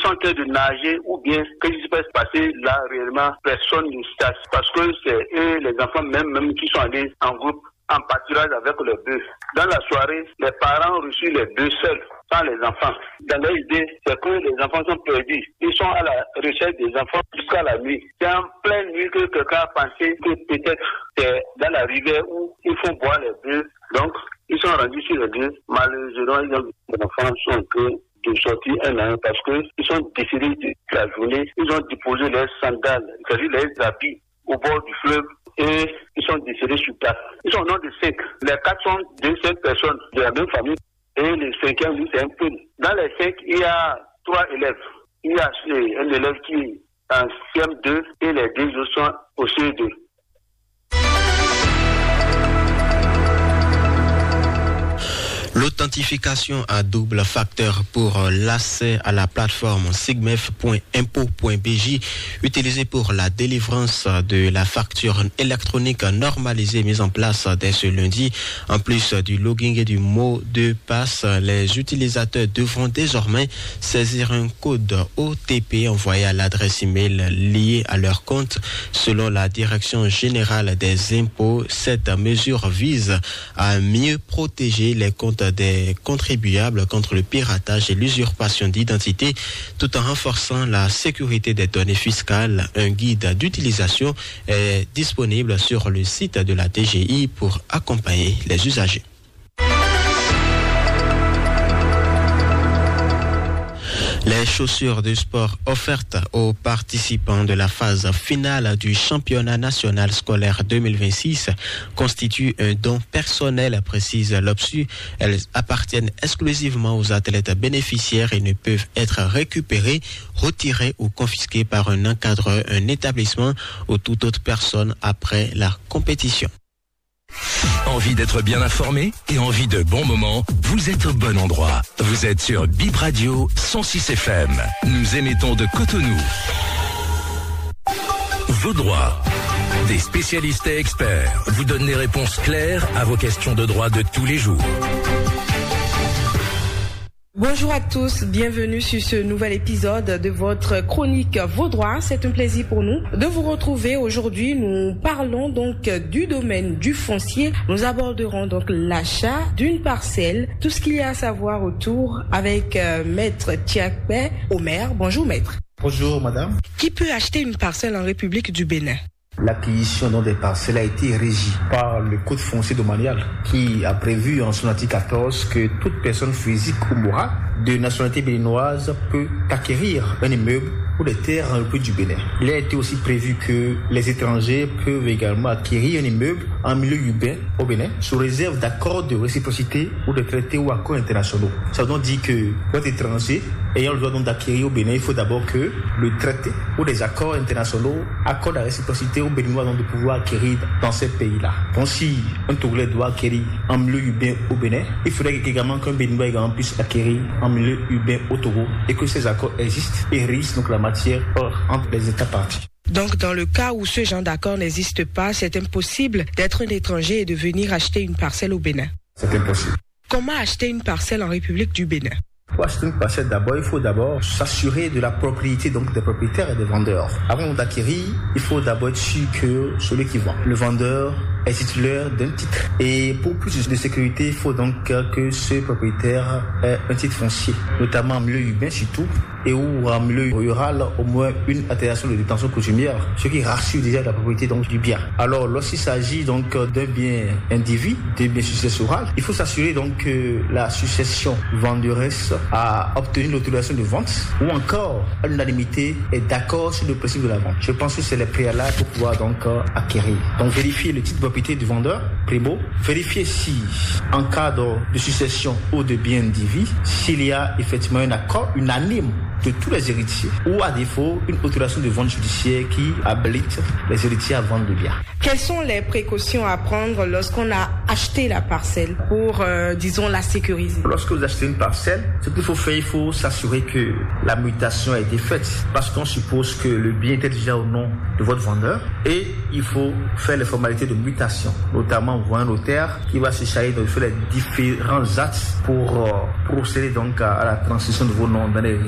sont en train de nager ou bien qu'est-ce qui peut se passer là réellement, personne ne sait. Parce que c'est eux, les enfants même qui sont allés en groupe en pâturage avec les bœufs. Dans la soirée, les parents ont reçu les bœufs seuls, sans les enfants. Dans leur idée, c'est que les enfants sont perdus. Ils sont à la recherche des enfants jusqu'à la nuit. C'est en pleine nuit que quelqu'un a pensé que peut-être c'est dans la rivière où ils font boire les bœufs. Donc, ils sont rendus sur les bœufs. Malheureusement, les enfants sont en train de sortir un à un parce qu'ils sont décédés de la journée. Ils ont déposé leurs sandales, c'est-à-dire leurs habits au bord du fleuve. Et ils sont décédés sur place. Ils sont au nombre de 5. Les 4 sont de 5 personnes de la même famille. Et le 5e, lui, c'est un peu. Dans les 5, il y a 3 élèves. Il y a un élève qui est en CM2 et les 2 autres sont au CE2. L'authentification à double facteur pour l'accès à la plateforme sigmef.impo.bj utilisée pour la délivrance de la facture électronique normalisée mise en place dès ce lundi. En plus du login et du mot de passe, les utilisateurs devront désormais saisir un code OTP envoyé à l'adresse email liée à leur compte. Selon la Direction générale des impôts, cette mesure vise à mieux protéger les comptes des contribuables contre le piratage et l'usurpation d'identité, tout en renforçant la sécurité des données fiscales. Un guide d'utilisation est disponible sur le site de la DGI pour accompagner les usagers. Les chaussures de sport offertes aux participants de la phase finale du championnat national scolaire 2026 constituent un don personnel, précise l'OPSU. Elles appartiennent exclusivement aux athlètes bénéficiaires et ne peuvent être récupérées, retirées ou confisquées par un encadreur, un établissement ou toute autre personne après la compétition. Envie d'être bien informé et envie de bons moments, vous êtes au bon endroit. Vous êtes sur Bip Radio 106 FM. Nous émettons de Cotonou. Vos droits. Des spécialistes et experts vous donnent des réponses claires à vos questions de droit de tous les jours. Bonjour à tous, bienvenue sur ce nouvel épisode de votre chronique Vos droits. C'est un plaisir pour nous de vous retrouver. Aujourd'hui, nous parlons donc du domaine du foncier. Nous aborderons donc l'achat d'une parcelle, tout ce qu'il y a à savoir autour avec Maître Tiakpe Omer. Bonjour Maître. Bonjour Madame. Qui peut acheter une parcelle en République du Bénin? L'acquisition des parcelles a été régie par le Code foncier domanial qui a prévu en son article 14 que toute personne physique ou morale de nationalité béninoise peut acquérir un immeuble ou des terres en République du Bénin. Il a été aussi prévu que les étrangers peuvent également acquérir un immeuble en milieu urbain au Bénin sous réserve d'accords de réciprocité ou de traités ou accords internationaux. Ça veut donc dire que votre étranger ayant le droit donc d'acquérir au Bénin, il faut d'abord que le traité ou des accords internationaux accordent la réciprocité aux Béninois donc de pouvoir acquérir dans ces pays-là. Donc si un Togolais doit acquérir en milieu urbain au Bénin, il faudrait également qu'un Béninois également puisse acquérir en milieu urbain au Togo et que ces accords existent et régissent donc la matière entre les États parties. Donc, dans le cas où ce genre d'accord n'existe pas, c'est impossible d'être un étranger et de venir acheter une parcelle au Bénin. C'est impossible. Comment acheter une parcelle en République du Bénin? Pour acheter une parcelle, il faut d'abord s'assurer de la propriété donc des propriétaires et des vendeurs. Avant d'acquérir, il faut d'abord être sûr que celui qui vend, le vendeur, est titulaire d'un titre. Et pour plus de sécurité, il faut donc que ce propriétaire ait un titre foncier, notamment en milieu urbain surtout, et ou en milieu rural, au moins une attestation de détention coutumière, ce qui rassure déjà la propriété donc du bien. Alors, lorsqu'il s'agit donc d'un bien individu, d'un bien successoral, il faut s'assurer donc que la succession venderesse a obtenu l'autorisation de vente ou encore à l'unanimité est d'accord sur le principe de la vente. Je pense que c'est les préalables pour pouvoir donc acquérir. Donc, vérifier le titre de propriété du vendeur, primo, vérifier si en cas de succession ou de bien individu, s'il y a effectivement un accord unanime de tous les héritiers ou à défaut une autorisation de vente judiciaire qui habilite les héritiers à vendre le bien. Quelles sont les précautions à prendre lorsqu'on a acheté la parcelle pour, disons, la sécuriser? Lorsque vous achetez une parcelle, ce qu'il faut faire, il faut s'assurer que la mutation a été faite parce qu'on suppose que le bien était déjà au nom de votre vendeur et il faut faire les formalités de mutation, notamment voir un notaire qui va se charger de faire les différents actes pour procéder donc à la transition de vos noms dans les registres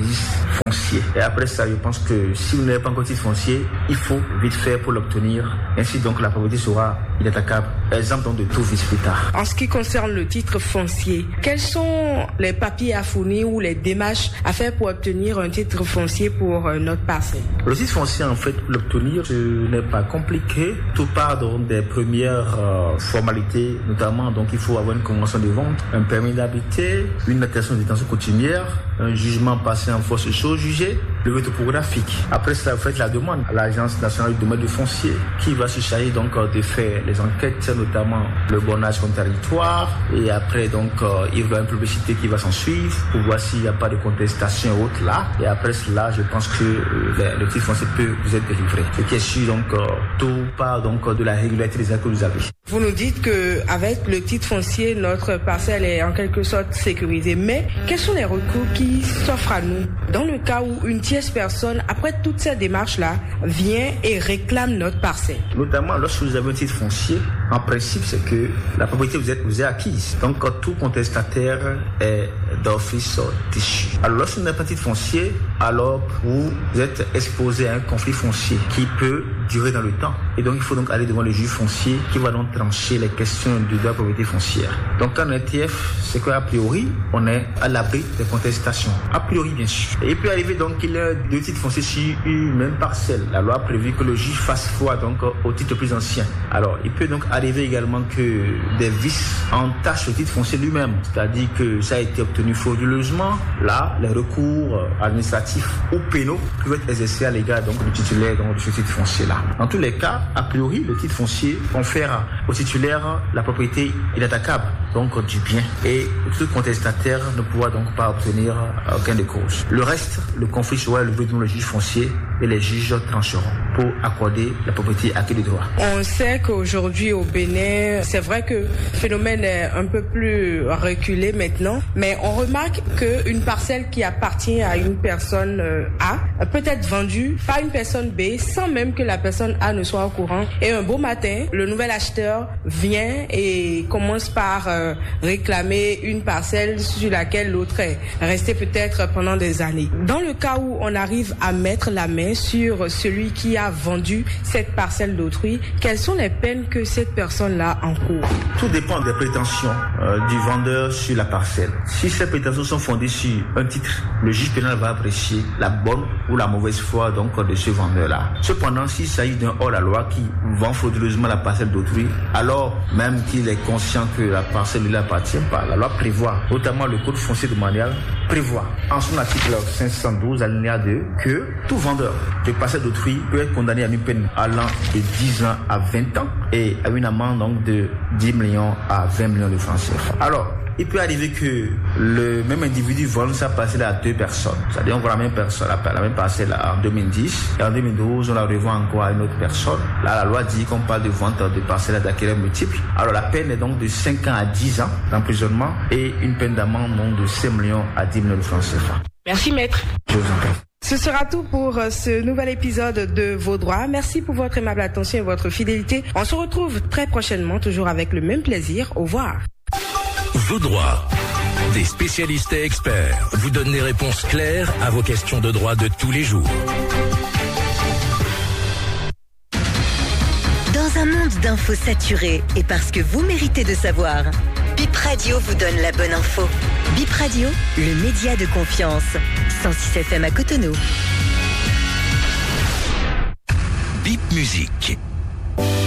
foncier. Et après ça, je pense que si vous n'avez pas encore titre foncier, il faut vite faire pour l'obtenir. Ainsi donc la propriété sera inattaquable. Exemple donc de tout vice plus tard. En ce qui concerne le titre foncier, quels sont les papiers à fournir ou les démarches à faire pour obtenir un titre foncier pour notre parcelle? Le titre foncier, en fait, pour l'obtenir, ce n'est pas compliqué. Tout part donc des premières formalités, notamment donc il faut avoir une convention de vente, un permis d'habiter, une attestation de détention coutumière, un jugement passé en force de chose jugée, le topographique. Après cela, vous faites la demande à l'Agence nationale du domaine du foncier qui va se charger donc de faire les enquêtes, notamment le bornage sur le territoire. Et après donc il y aura une publicité qui va s'en suivre pour voir s'il n'y a pas de contestation et autres là. Et après cela, je pense que le titre foncier peut vous être délivré. Ce qui est sûr donc tout part donc de la régularité des actes que vous avez. Vous nous dites que avec le titre foncier, notre parcelle est en quelque sorte sécurisée. Mais quels sont les recours qui s'offrent à nous dans le cas où une tierce personne, après toutes ces démarches-là, vient et réclame notre parcelle? Notamment lorsque vous avez un titre foncier, en principe, c'est que la propriété vous est acquise. Donc tout contestataire est d'office déchu. Alors lorsque vous n'avez pas de titre foncier, alors vous êtes exposé à un conflit foncier qui peut durer dans le temps. Et donc il faut donc aller devant le juge foncier qui va donc trancher les questions du droit de propriété foncière. Donc quand on est TF, c'est qu'a priori, on est à l'abri des contestations. A priori, bien sûr. Et il peut arriver donc qu'il y ait deux titres fonciers sur une même parcelle. La loi a prévu que le juge fasse foi donc au titre plus ancien. Alors il peut donc arriver également que des vices entachent le titre foncier lui-même. C'est-à-dire que ça a été obtenu frauduleusement. Là, les recours administratifs ou pénaux peuvent être exercés à l'égard donc du titulaire donc, de ce titre foncier-là. Dans tous les cas, a priori, le titre foncier confère au titulaire la propriété inattaquable donc du bien et tout contestataire ne pourra donc pas obtenir gain de cause. Le reste, le conflit sera élevé devant le juge foncier et les juges trancheront pour accorder la propriété acquise de droit. On sait qu'aujourd'hui au Bénin, c'est vrai que le phénomène est un peu plus reculé maintenant, mais on remarque qu'une parcelle qui appartient à une personne A peut être vendue par une personne B sans même que la personne A ne soit au courant. Et un beau matin, le nouvel acheteur vient et commence par réclamer une parcelle sur laquelle l'autre est resté peut-être pendant des années. Dans le cas où on arrive à mettre la main sur celui qui a vendu cette parcelle d'autrui, quelles sont les peines que cette personne-là encourt? Tout dépend des prétentions du vendeur sur la parcelle. Si ces prétentions sont fondées sur un titre, le juge pénal va apprécier la bonne ou la mauvaise foi donc de ce vendeur-là. Cependant, s'il s'agit d'un hors-la-loi qui vend frauduleusement la parcelle d'autrui, alors même qu'il est conscient que la parcelle ne lui appartient pas, la loi prévoit, notamment le code foncier domanial, prévoit en son article 512 alinéa 2 que tout vendeur de parcelle d'autrui peut être condamné à une peine allant de 10 ans à 20 ans et à une amende donc de 10 millions à 20 millions de francs CFA. Alors, il peut arriver que le même individu vende sa parcelle à deux personnes. C'est-à-dire, on voit la même personne, la même parcelle en 2010 et en 2012, on la revend encore à une autre personne. Là, la loi dit qu'on parle de vente de parcelles d'acquéreurs multiples. Alors, la peine est donc de 5 ans à 10 ans d'emprisonnement et une peine d'amende donc de 5 millions à 10 millions de francs CFA. Merci, maître. Je vous en prie. Ce sera tout pour ce nouvel épisode de Vos droits. Merci pour votre aimable attention et votre fidélité. On se retrouve très prochainement, toujours avec le même plaisir. Au revoir. Vos droits. Des spécialistes et experts vous donnent des réponses claires à vos questions de droit de tous les jours. Dans un monde d'infos saturées et parce que vous méritez de savoir, Bip Radio vous donne la bonne info. Bip Radio, le média de confiance. 106 FM à Cotonou. Bip Musique.